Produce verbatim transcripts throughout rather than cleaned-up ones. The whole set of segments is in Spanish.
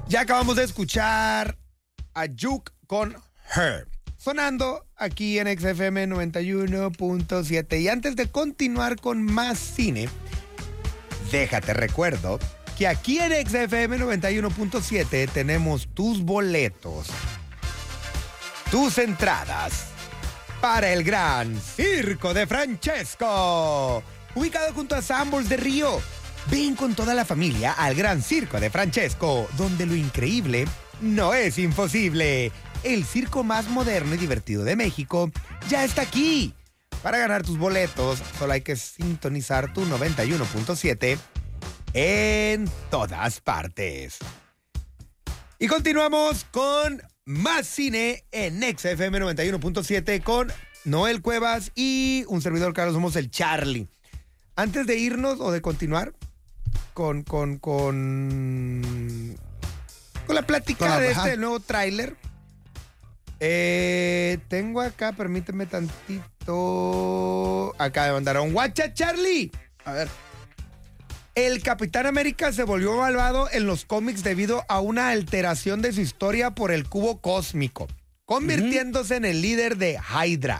Ya acabamos de escuchar a Juke con Her, sonando aquí en X F M noventa y uno punto siete. Y antes de continuar con más cine, déjate recuerdo que aquí en X F M noventa y uno punto siete tenemos tus boletos, tus entradas para el Gran Circo de Francesco, ubicado junto a Sanborns de Río. Ven con toda la familia al Gran Circo de Francesco, donde lo increíble no es imposible. El circo más moderno y divertido de México ya está aquí. Para ganar tus boletos, solo hay que sintonizar tu noventa y uno punto siete en todas partes. Y continuamos con más cine en X F M noventa y uno punto siete con Noel Cuevas y un servidor, Carlos, somos el Charlie. Antes de irnos o de continuar con con con, con la plática con la, de ajá. este nuevo tráiler, eh, tengo acá, permíteme tantito, acá me mandaron WhatsApp, Charlie. A ver. El Capitán América se volvió malvado en los cómics debido a una alteración de su historia por el cubo cósmico, convirtiéndose uh-huh. en el líder de Hydra.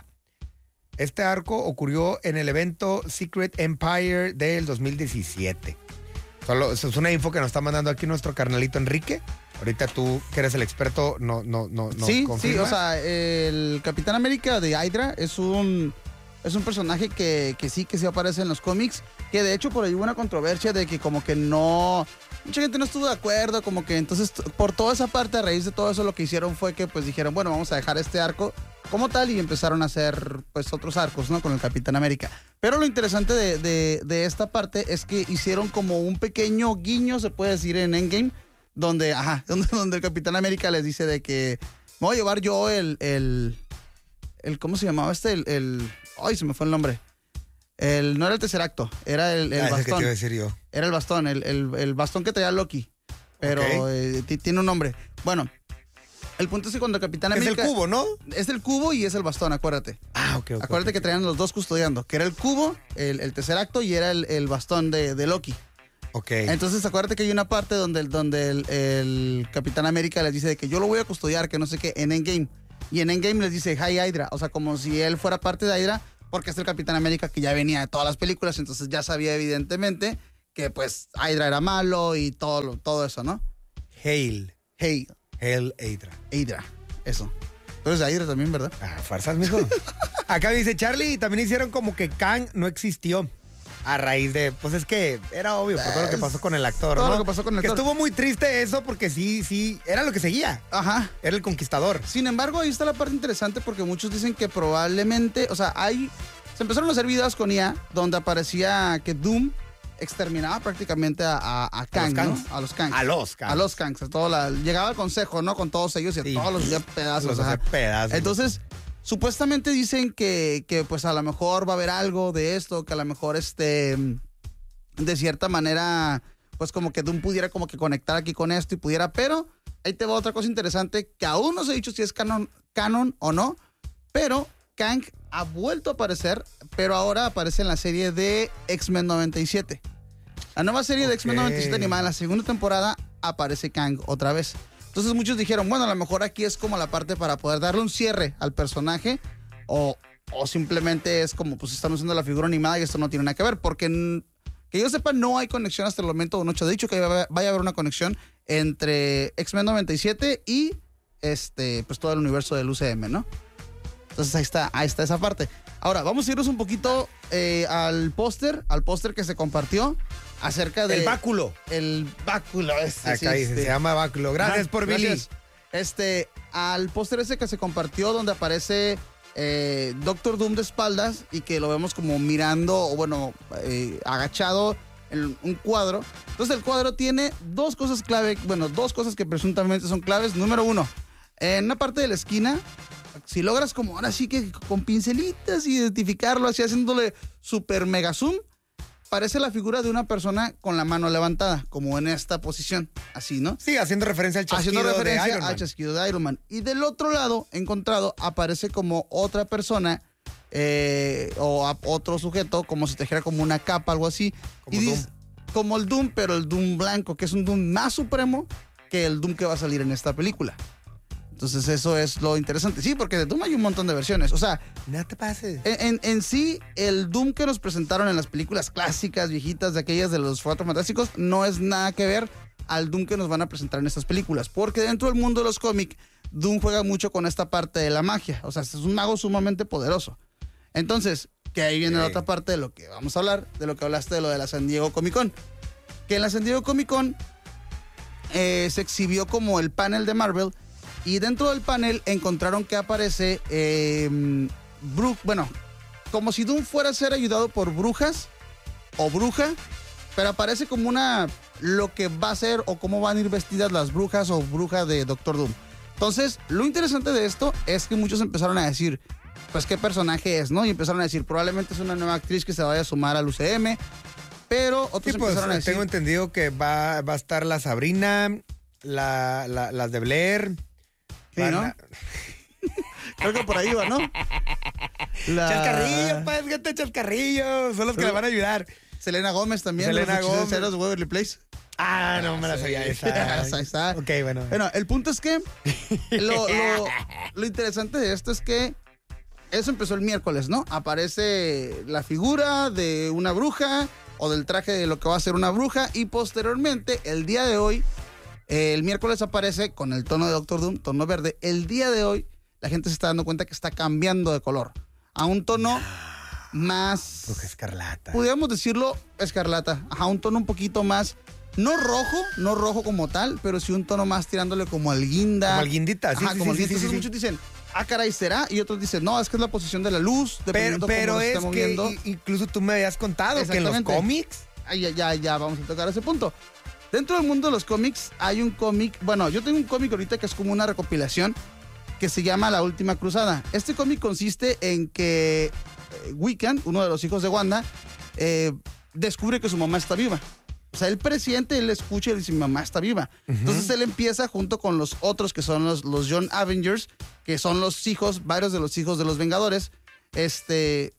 Este arco ocurrió en el evento Secret Empire del dos mil diecisiete. Solo, eso es una info que nos está mandando aquí nuestro carnalito Enrique. Ahorita tú, que eres el experto, no, no, no, no Sí, confirmas. sí, o sea, el Capitán América de Hydra es un... Es un personaje que, que sí, que sí aparece en los cómics, que de hecho por ahí hubo una controversia de que como que no... Mucha gente no estuvo de acuerdo, como que entonces por toda esa parte, a raíz de todo eso, lo que hicieron fue que pues dijeron, bueno, vamos a dejar este arco como tal y empezaron a hacer pues otros arcos, ¿no? Con el Capitán América. Pero lo interesante de, de, de esta parte es que hicieron como un pequeño guiño, se puede decir, en Endgame, donde, ajá, donde, donde el Capitán América les dice de que me voy a llevar yo el... el, el ¿cómo se llamaba este? El... el Ay, se me fue el nombre. El, no era el Tesseracto, era el, el ah, bastón. Es que te iba a decir yo. Era el bastón, el, el, el bastón que traía Loki. Pero okay. eh, t- tiene un nombre. Bueno, el punto es que cuando el Capitán América... Es el cubo, ¿no? Es el cubo y es el bastón, acuérdate. Ah, ok, ok. Acuérdate okay, que traían los dos custodiando, que era el cubo, el, el Tesseracto y era el, el bastón de, de Loki. Ok. Entonces, acuérdate que hay una parte donde, donde el, el Capitán América les dice de que yo lo voy a custodiar, que no sé qué, en Endgame. Y en Endgame les dice, hi Hydra. O sea, como si él fuera parte de Hydra, porque es el Capitán América que ya venía de todas las películas, entonces ya sabía evidentemente que pues Hydra era malo y todo, todo eso, ¿no? Hail. Hail. Hail Hydra. Hydra, eso. Tú eres de Hydra también, ¿verdad? Ah, farsas, mijo. Acá dice Charlie, también hicieron como que Kang no existió. A raíz de, pues es que era obvio por todo lo que pasó con el actor, todo ¿no? lo que pasó con el que actor. estuvo muy triste eso porque sí, sí, era lo que seguía. Ajá. Era el conquistador. Sin embargo, ahí está la parte interesante porque muchos dicen que probablemente, o sea, hay, se empezaron a hacer videos con I A donde aparecía que Doom exterminaba prácticamente a, a, a Kang, a ¿no? Kangs. A los Kangs. A los Kangs. A los Kangs. A todo la, llegaba al consejo, ¿no? Con todos ellos y sí. a todos los hacía pedazos. Los hacía pedazos. Entonces... Supuestamente dicen que, que pues a lo mejor va a haber algo de esto, que a lo mejor este, de cierta manera, pues como que Doom pudiera como que conectar aquí con esto y pudiera, pero ahí te va otra cosa interesante que aún no se ha dicho si es canon, canon o no, pero Kang ha vuelto a aparecer, pero ahora aparece en la serie de X-Men noventa y siete. La nueva serie okay. de X-Men noventa y siete animada, en la segunda temporada, aparece Kang otra vez. Entonces muchos dijeron, bueno, a lo mejor aquí es como la parte para poder darle un cierre al personaje o, o simplemente es como, pues estamos usando la figura animada y esto no tiene nada que ver, porque que yo sepa no hay conexión hasta el momento, no he dicho que vaya a haber una conexión entre X-Men noventa y siete y este, pues todo el universo del U C M, ¿no? Entonces ahí está, ahí está esa parte. Ahora, vamos a irnos un poquito eh, al póster, al póster que se compartió acerca de... El báculo. El báculo ese. Acá sí, dice, este. se llama báculo. Gracias ah, por gracias. Billy. Este, al póster ese que se compartió donde aparece eh, Doctor Doom de espaldas y que lo vemos como mirando, o bueno, eh, agachado en un cuadro. Entonces el cuadro tiene dos cosas clave, bueno, dos cosas que presuntamente son claves. Número uno, en una parte de la esquina, si logras como ahora sí que con pincelitas identificarlo, así haciéndole super mega zoom, parece la figura de una persona con la mano levantada, como en esta posición, así, ¿no? Sí, haciendo referencia al chasquido haciendo referencia de Iron Man. al chasquido de Iron Man. Y del otro lado, encontrado, aparece como otra persona eh, o a otro sujeto, como si trajera como una capa, algo así. Como y Doom. Dice, como el Doom, pero el Doom blanco, que es un Doom más supremo que el Doom que va a salir en esta película. Entonces eso es lo interesante. Sí, porque de Doom hay un montón de versiones. O sea, no te pases. En, en, en sí, el Doom que nos presentaron en las películas clásicas, viejitas, de aquellas de los Cuatro Fantásticos, no es nada que ver al Doom que nos van a presentar en estas películas. Porque dentro del mundo de los cómics, Doom juega mucho con esta parte de la magia. O sea, es un mago sumamente poderoso. Entonces, que ahí viene sí. la otra parte de lo que vamos a hablar, de lo que hablaste de lo de la San Diego Comic Con. Que en la San Diego Comic Con eh, se exhibió como el panel de Marvel, y dentro del panel encontraron que aparece eh, Bru- bueno, como si Doom fuera a ser ayudado por brujas o bruja, pero aparece como una, lo que va a ser o cómo van a ir vestidas las brujas o bruja de Doctor Doom. Entonces, lo interesante de esto es que muchos empezaron a decir, pues qué personaje es, ¿no? Y empezaron a decir, probablemente es una nueva actriz que se vaya a sumar al U C M, pero otros sí, pues, empezaron a decir... Tengo entendido que va, va a estar la Sabrina, la, la, las de Blair... Sí, ¿no? A... Creo que por ahí va, ¿no? La... Chascarrillo, pues, gente, chascarrillo. Son los que le van a ayudar. Selena Gómez también. Selena Gómez. De Waverly Place. Ah, no me la sabía esa. Ahí está. Ok, bueno. Bueno, el punto es que lo, lo, lo interesante de esto es que eso empezó el miércoles, ¿no? Aparece la figura de una bruja o del traje de lo que va a ser una bruja, y posteriormente, el día de hoy, Eh, el miércoles aparece con el tono de Doctor Doom, tono verde. El día de hoy, la gente se está dando cuenta que está cambiando de color a un tono más... Bruja escarlata. Podríamos decirlo escarlata. Ajá, un tono un poquito más... No rojo, no rojo como tal, pero sí un tono más tirándole como al guinda. Como al guindita, sí, Ajá, sí, como sí, al guinda. sí, Entonces sí, muchos dicen, ah, caray, ¿será? Y otros dicen, no, es que es la posición de la luz, Pero, pero cómo se es está moviendo. que incluso tú me habías contado que en los cómics... Ah, ya, ya, ya, vamos a tocar ese punto. Dentro del mundo de los cómics hay un cómic, bueno, yo tengo un cómic ahorita que es como una recopilación que se llama La Última Cruzada. Este cómic consiste en que eh, Wiccan, uno de los hijos de Wanda, eh, descubre que su mamá está viva. O sea, el presidente, él escucha y dice, mi mamá está viva. Uh-huh. Entonces él empieza junto con los otros que son los, los John Avengers, que son los hijos, varios de los hijos de los Vengadores, este,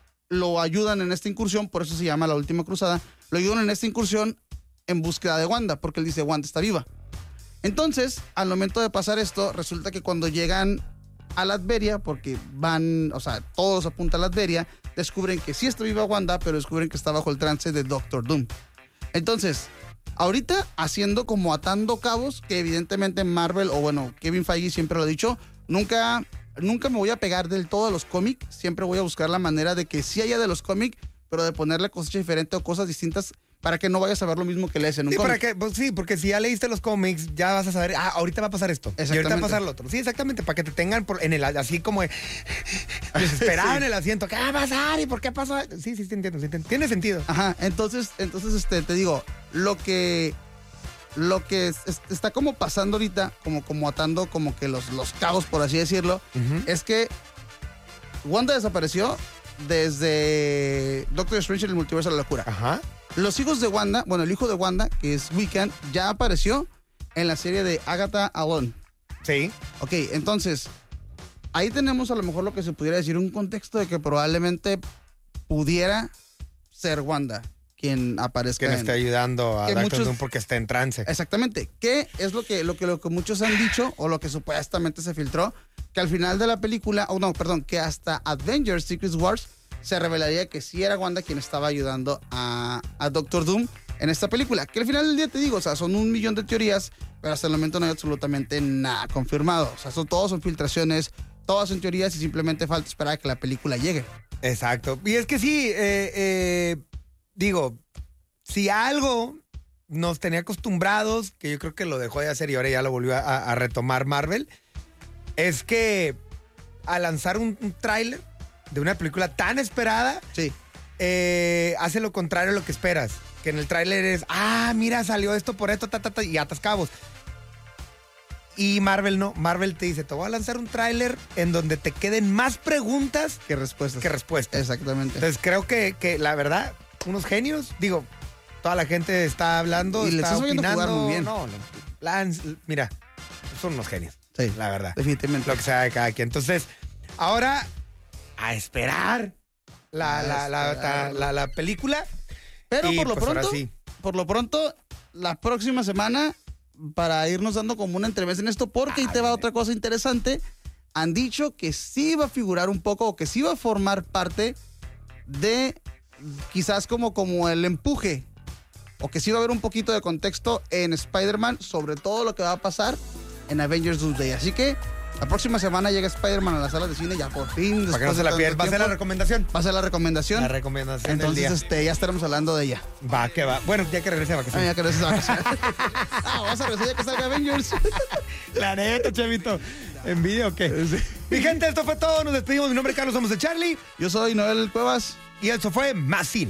lo ayudan en esta incursión, por eso se llama La Última Cruzada, lo ayudan en esta incursión en búsqueda de Wanda, porque él dice, Wanda está viva. Entonces, al momento de pasar esto, resulta que cuando llegan a Latveria, porque van, o sea, todos apuntan a Latveria, descubren que sí está viva Wanda, pero descubren que está bajo el trance de Doctor Doom. Entonces, ahorita haciendo como atando cabos, que evidentemente Marvel, o bueno, Kevin Feige siempre lo ha dicho, nunca, nunca me voy a pegar del todo a los cómics, siempre voy a buscar la manera de que sí haya de los cómics, pero de ponerle cosas diferentes o cosas distintas para que no vayas a ver lo mismo que lees en un sí, cómic. Para que, pues, sí, porque si ya leíste los cómics, ya vas a saber, ah, ahorita va a pasar esto, y ahorita va a pasar lo otro. Sí, exactamente, para que te tengan por, en el, así como desesperado sí. en el asiento. ¿Qué va a pasar? ¿Y por qué pasó? Sí, sí, sí, entiendo, sí, entiendo. Tiene sentido. Ajá, entonces, entonces este, te digo, lo que... Lo que es, es, está como pasando ahorita, como, como atando como que los, los cabos, por así decirlo, uh-huh. es que Wanda desapareció desde Doctor Strange en el Multiverso de la Locura. Ajá. Los hijos de Wanda, bueno, el hijo de Wanda, que es Wiccan, ya apareció en la serie de Agatha Alone. Sí. Ok, entonces, ahí tenemos a lo mejor lo que se pudiera decir un contexto de que probablemente pudiera ser Wanda quien aparezca. Quien esté ayudando a Doctor muchos, Doom porque está en trance. Exactamente. ¿Qué es lo que, lo, que, lo que muchos han dicho o lo que supuestamente se filtró? Que al final de la película, o oh, no, perdón, que hasta Avengers Secret Wars se revelaría que sí era Wanda quien estaba ayudando a, a Doctor Doom en esta película. Que al final del día te digo, o sea, son un millón de teorías, pero hasta el momento no hay absolutamente nada confirmado. O sea, son, todos son filtraciones, todas son teorías y simplemente falta esperar a que la película llegue. Exacto. Y es que sí, eh, eh, digo, si algo nos tenía acostumbrados, que yo creo que lo dejó de hacer y ahora ya lo volvió a, a retomar Marvel, es que al lanzar un, un tráiler de una película tan esperada, sí. eh, hace lo contrario a lo que esperas. Que en el tráiler es, ah, mira, salió esto por esto, ta, ta, ta, y atas cabos. Y Marvel no, Marvel te dice, te voy a lanzar un tráiler en donde te queden más preguntas que respuestas. Que respuestas. Exactamente. Entonces creo que, que la verdad, unos genios, digo, toda la gente está hablando, y está les opinando. Jugar muy bien. No, no, Lance, mira, son unos genios. Sí, la verdad. Definitivamente. Lo que sea de cada quien. Entonces, ahora a esperar la, a la, esperar. La, la, la, la película. Pero y por lo pues pronto, sí. por lo pronto, la próxima semana para irnos dando como una entrevista en esto, porque ahí te va otra cosa interesante. Han dicho que sí va a figurar un poco, o que sí va a formar parte de quizás como, como el empuje, o que sí va a haber un poquito de contexto en Spider-Man sobre todo lo que va a pasar en Avengers Doomsday. Así que la próxima semana llega Spider-Man a las salas de cine, ya por fin. Para que no se la pierda. ¿Va a ser la recomendación? Va a ser la recomendación. La recomendación Entonces, del día. este, ya estaremos hablando de ella. Va, que va. Bueno, ya que regrese a vacaciones. Ah, ya que regrese a vacaciones. Ah, vamos a regresar ya que salga Avengers. La neta, Chevito. ¿Envidia o qué? Sí. Mi gente, esto fue todo. Nos despedimos. Mi nombre es Carlos, somos de Charlie. Yo soy Noel Cuevas. Y eso fue Más Cine.